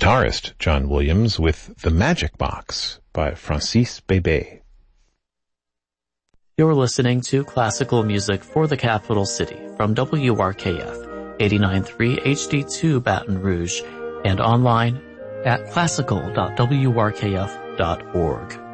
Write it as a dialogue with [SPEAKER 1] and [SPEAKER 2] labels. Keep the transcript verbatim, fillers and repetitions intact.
[SPEAKER 1] guitarist John Williams with The Magic Box by Francis Bebey.
[SPEAKER 2] You're listening to classical music for the capital city from W R K F eighty-nine point three H D two Baton Rouge and online at classical dot w r k f dot org.